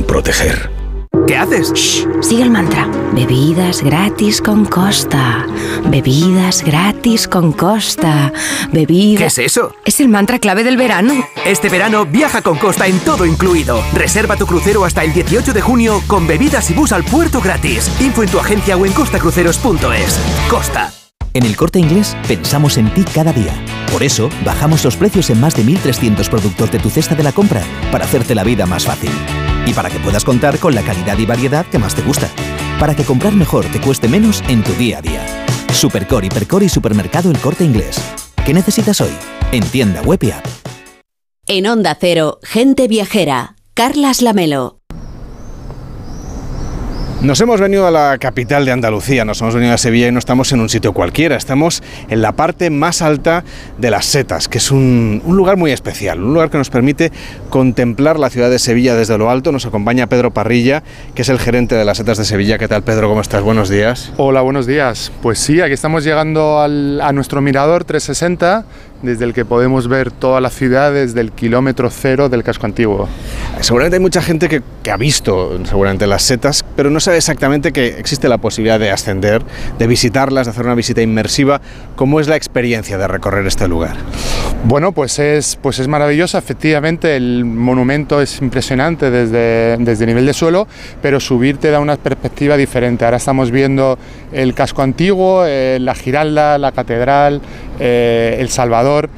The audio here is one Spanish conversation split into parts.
proteger. ¿Qué haces? Shh, sigue el mantra. Bebidas gratis con Costa. Bebidas gratis con Costa. Bebidas... ¿Qué es eso? Es el mantra clave del verano. Este verano viaja con Costa en todo incluido. Reserva tu crucero hasta el 18 de junio con bebidas y bus al puerto gratis. Info en tu agencia o en costacruceros.es. Costa. En El Corte Inglés pensamos en ti cada día. Por eso, bajamos los precios en más de 1.300 productos de tu cesta de la compra para hacerte la vida más fácil. Y para que puedas contar con la calidad y variedad que más te gusta. Para que comprar mejor te cueste menos en tu día a día. Supercore, Hipercore y Supermercado El Corte Inglés. ¿Qué necesitas hoy? En tienda web y app. En Onda Cero, Gente Viajera. Carlas Lamelo. Nos hemos venido a la capital de Andalucía, nos hemos venido a Sevilla y no estamos en un sitio cualquiera, estamos en la parte más alta de las Setas, que es un lugar muy especial, un lugar que nos permite contemplar la ciudad de Sevilla desde lo alto. Nos acompaña Pedro Parrilla, que es el gerente de las Setas de Sevilla. ¿Qué tal, Pedro? ¿Cómo estás? Buenos días. Hola, buenos días. Pues sí, aquí estamos llegando a nuestro mirador 360, desde el que podemos ver toda la ciudad desde el kilómetro cero del casco antiguo. Seguramente hay mucha gente que ha visto seguramente las Setas, pero no sabe exactamente que existe la posibilidad de ascender, de visitarlas, de hacer una visita inmersiva. ¿Cómo es la experiencia de recorrer este lugar? Bueno, pues es maravillosa. Efectivamente, el monumento es impresionante desde el nivel de suelo, pero subir te da una perspectiva diferente. Ahora estamos viendo el casco antiguo, la Giralda, la Catedral, El Salvador.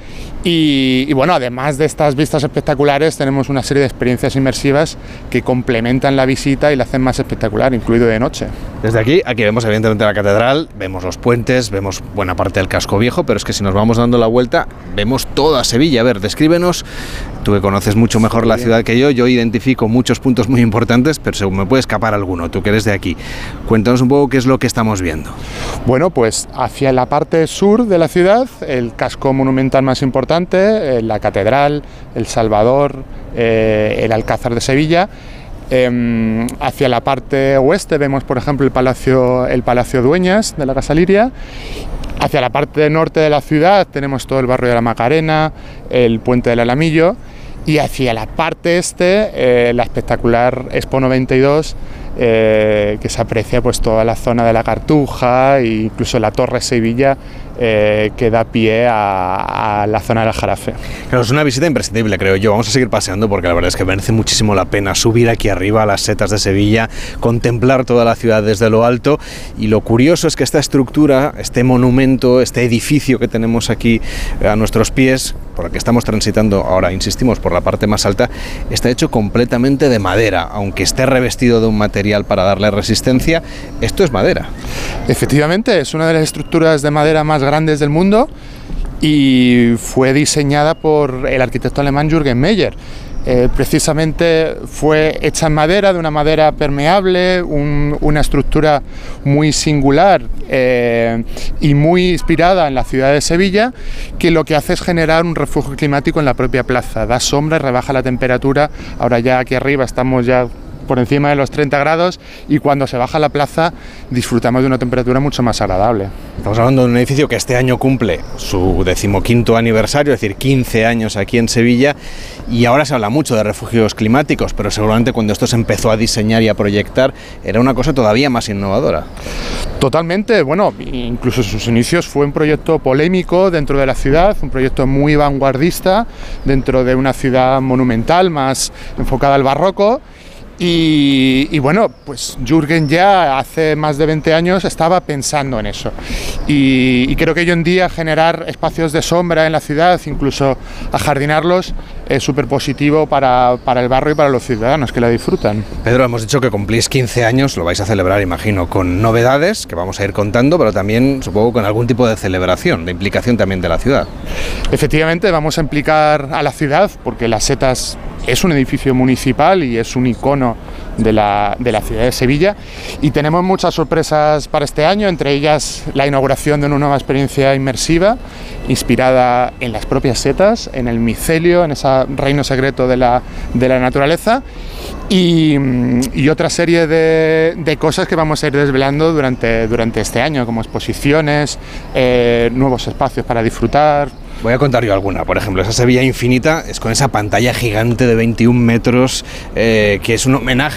Y bueno, además de estas vistas espectaculares, tenemos una serie de experiencias inmersivas que complementan la visita y la hacen más espectacular, incluido de noche. Desde aquí vemos evidentemente la catedral, vemos los puentes, vemos buena parte del casco viejo, pero es que si nos vamos dando la vuelta, vemos toda Sevilla. A ver, descríbenos, tú que conoces mucho mejor la ciudad que yo identifico muchos puntos muy importantes, pero según me puede escapar alguno, tú que eres de aquí. Cuéntanos un poco qué es lo que estamos viendo. Bueno, pues hacia la parte sur de la ciudad, el casco monumental más importante, la Catedral, El Salvador, el Alcázar de Sevilla. Hacia la parte oeste vemos, por ejemplo, el Palacio Dueñas de la Casa Liria. Hacia la parte norte de la ciudad tenemos todo el barrio de la Macarena, el Puente del Alamillo. Y hacia la parte este, la espectacular Expo 92, que se aprecia pues toda la zona de la Cartuja e incluso la Torre Sevilla, que da pie a la zona del Aljarafe. Claro, es una visita imprescindible, creo yo. Vamos a seguir paseando porque la verdad es que merece muchísimo la pena subir aquí arriba a las Setas de Sevilla, contemplar toda la ciudad desde lo alto. Y lo curioso es que esta estructura, este monumento, este edificio que tenemos aquí a nuestros pies, por el que estamos transitando ahora, insistimos, por la parte más alta, está hecho completamente de madera, aunque esté revestido de un material para darle resistencia. Esto es madera. Efectivamente, es una de las estructuras de madera más grandes del mundo y fue diseñada por el arquitecto alemán Jürgen Meyer. Precisamente fue hecha en madera, de una madera permeable, una estructura muy singular y muy inspirada en la ciudad de Sevilla, que lo que hace es generar un refugio climático en la propia plaza, da sombra y rebaja la temperatura. Ahora ya aquí arriba estamos ya por encima de los 30 grados y cuando se baja la plaza disfrutamos de una temperatura mucho más agradable. Estamos hablando de un edificio que este año cumple su 15º aniversario, es decir, 15 años aquí en Sevilla, y ahora se habla mucho de refugios climáticos, pero seguramente cuando esto se empezó a diseñar y a proyectar era una cosa todavía más innovadora. Totalmente, bueno, incluso en sus inicios fue un proyecto polémico dentro de la ciudad, un proyecto muy vanguardista dentro de una ciudad monumental más enfocada al barroco. Y bueno, pues Jürgen ya hace más de 20 años estaba pensando en eso y creo que hoy en día generar espacios de sombra en la ciudad, incluso ajardinarlos, es súper positivo para el barrio y para los ciudadanos que la disfrutan. Pedro, hemos dicho que cumplís 15 años, lo vais a celebrar, imagino, con novedades que vamos a ir contando, pero también supongo con algún tipo de celebración, de implicación también de la ciudad. Efectivamente, vamos a implicar a la ciudad porque las Setas es un edificio municipal y es un icono de la ciudad de Sevilla y tenemos muchas sorpresas para este año, entre ellas la inauguración de una nueva experiencia inmersiva inspirada en las propias setas, en el micelio, en ese reino secreto de la naturaleza y otra serie de cosas que vamos a ir desvelando durante este año, como exposiciones, nuevos espacios para disfrutar. Voy a contar yo alguna. Por ejemplo, esa Sevilla infinita es con esa pantalla gigante de 21 metros que es un homenaje